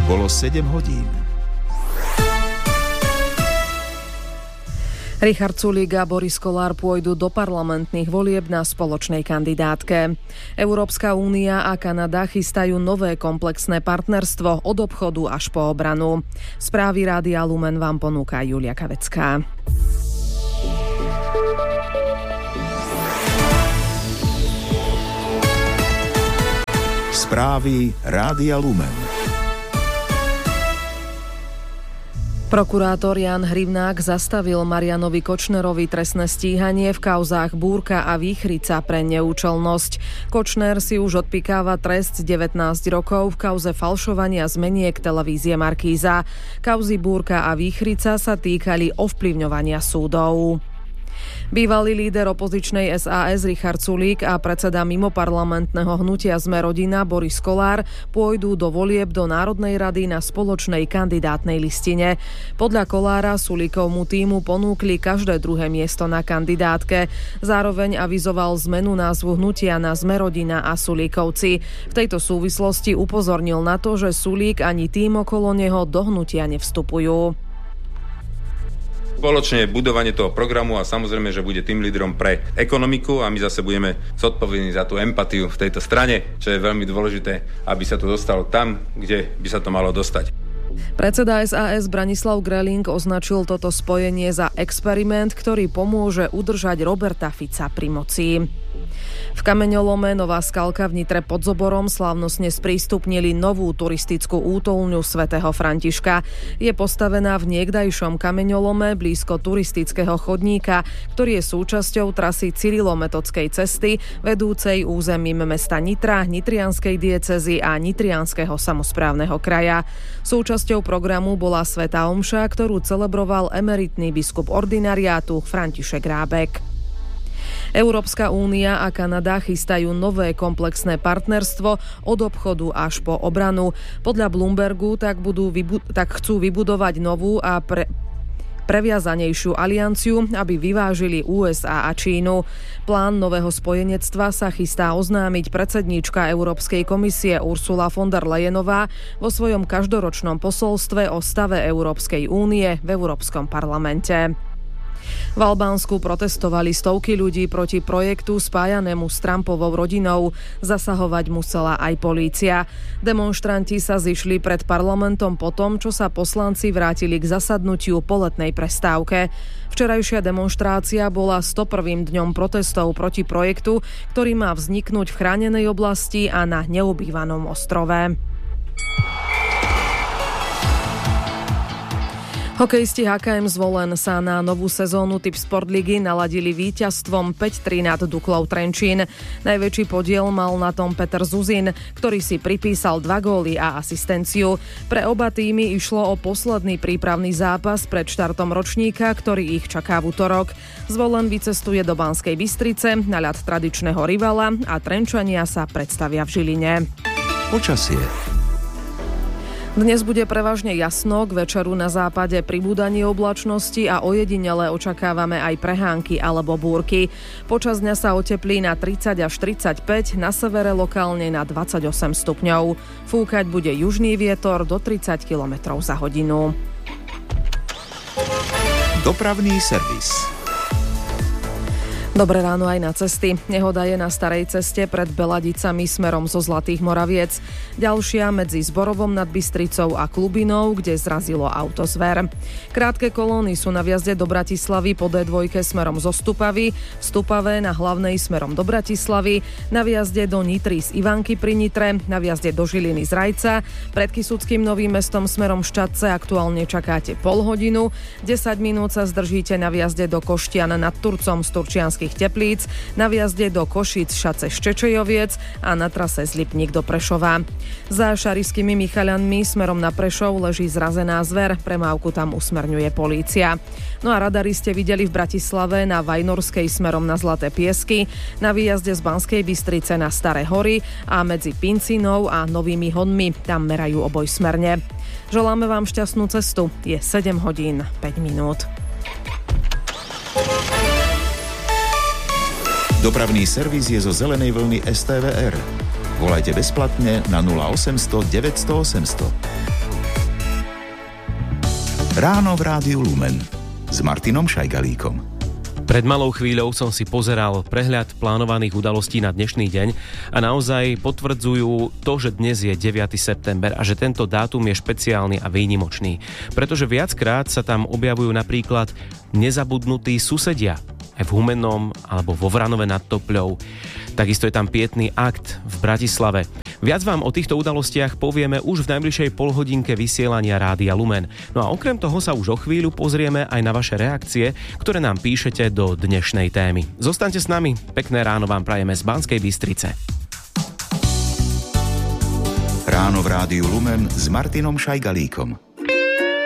Bolo 7 hodín. Richard Sulík a Boris Kollár pôjdu do parlamentných volieb na spoločnej kandidátke. Európska únia a Kanada chystajú nové komplexné partnerstvo od obchodu až po obranu. Správy Rádia Lumen vám ponúka Julia Kavecká. Správy Rádia Lumen. Prokurátor Ján Hrivnák zastavil Marianovi Kočnerovi trestné stíhanie v kauzách Búrka a Výchrica pre neúčelnosť. Kočner si už odpikáva trest 19 rokov v kauze falšovania zmeniek televízie Markíza. Kauzy Búrka a Výchrica sa týkali ovplyvňovania súdov. Bývalý líder opozičnej SAS Richard Sulík a predseda mimoparlamentného hnutia Sme rodina Boris Kollár pôjdu do volieb do Národnej rady na spoločnej kandidátnej listine. Podľa Kollára Sulíkovmu tímu ponúkli každé druhé miesto na kandidátke. Zároveň avizoval zmenu názvu hnutia na Sme rodina a Sulíkovci. V tejto súvislosti upozornil na to, že Sulík ani tím okolo neho do hnutia nevstupujú. Spoločne budovanie toho programu a samozrejme, že bude tým lídrom pre ekonomiku a my zase budeme zodpovední za tú empatiu v tejto strane, čo je veľmi dôležité, aby sa to dostalo tam, kde by sa to malo dostať. Predseda SAS Branislav Greling označil toto spojenie za experiment, ktorý pomôže udržať Roberta Fica pri moci. V kameňolome Nová Skalka v Nitre pod Zoborom slávnostne sprístupnili novú turistickú útulňu svätého Františka. Je postavená v niekdajšom kameňolome blízko turistického chodníka, ktorý je súčasťou trasy Cyrilometodskej cesty vedúcej územím mesta Nitra, nitrianskej diecézy a nitrianskeho samosprávneho kraja. Súčasťou programu bola svätá omša, ktorú celebroval emeritný biskup ordinariátu František Rábek. Európska únia a Kanada chystajú nové komplexné partnerstvo od obchodu až po obranu. Podľa Bloombergu tak chcú vybudovať novú a previazanejšiu alianciu, aby vyvážili USA a Čínu. Plán nového spojenectva sa chystá oznámiť predsedníčka Európskej komisie Ursula von der Leyenová vo svojom každoročnom posolstve o stave Európskej únie v Európskom parlamente. V Albánsku protestovali stovky ľudí proti projektu spájanému s Trumpovou rodinou. Zasahovať musela aj polícia. Demonštranti sa zišli pred parlamentom po tom, čo sa poslanci vrátili k zasadnutiu po letnej prestávke. Včerajšia demonštrácia bola 101. dňom protestov proti projektu, ktorý má vzniknúť v chránenej oblasti a na neobývanom ostrove. Hokejisti HKM Zvolen sa na novú sezónu typ Sportligy naladili víťazstvom 5-3 nad Duklou Trenčín. Najväčší podiel mal na tom Peter Zuzin, ktorý si pripísal 2 góly a asistenciu. Pre oba týmy išlo o posledný prípravný zápas pred štartom ročníka, ktorý ich čaká v utorok. Zvolen vycestuje do Banskej Bystrice na ľad tradičného rivala a Trenčania sa predstavia v Žiline. Počasie. Dnes bude prevažne jasno, k večeru na západe pribúdanie oblačnosti a ojedinele očakávame aj prehánky alebo búrky. Počas dňa sa oteplí na 30 až 35, na severe lokálne na 28 stupňov. Fúkať bude južný vietor do 30 km za hodinu. Dopravný servis. Dobré ráno aj na cesty. Nehoda je na starej ceste pred Beladicami smerom zo Zlatých Moraviec. Ďalšia medzi Zborovom nad Bystricou a Klubinou, kde zrazilo auto Zver. Krátke kolóny sú na vjazde do Bratislavy po D2 smerom zo Stupavy, v Stupave na hlavnej smerom do Bratislavy, na vjazde do Nitry z Ivanky pri Nitre, na vjazde do Žiliny z Rajca, pred Kysuckým Novým Mestom smerom Ščadce aktuálne čakáte pol hodinu, 10 minút sa zdržíte na vjazde do Koštian nad Turcom z Turčianskych Teplíc, na vjazde do Košíc Šace Ščečejoviec a na trase z Lipník do Prešova. Za Šarišskými Michaľanmi smerom na Prešov leží zrazená zver, premávku tam usmerňuje polícia. No a radary ste videli v Bratislave na Vajnorskej smerom na Zlaté Piesky, na výjazde z Banskej Bystrice na Staré hory a medzi Pincinou a Novými Honmi, tam merajú obojsmerne. Želáme vám šťastnú cestu, je 7 hodín 5 minút. Dopravný servis je zo zelenej vlny STVR. Volajte bezplatne na 0800 900 800. Ráno v Rádiu Lumen s Martinom Šajgalíkom. Pred malou chvíľou som si pozeral prehľad plánovaných udalostí na dnešný deň a naozaj potvrdzujú to, že dnes je 9. september a že tento dátum je špeciálny a výnimočný. Pretože viackrát sa tam objavujú napríklad nezabudnutí susedia aj v Humennom alebo vo Vranove nad Topľou. Takisto je tam pietný akt v Bratislave. Viac vám o týchto udalostiach povieme už v najbližšej polhodinke vysielania Rádia Lumen. No a okrem toho sa už o chvíľu pozrieme aj na vaše reakcie, ktoré nám píšete do dnešnej témy. Zostaňte s nami, pekné ráno vám prajeme z Banskej Bystrice. Ráno v Rádiu Lumen s Martinom Šajgalíkom.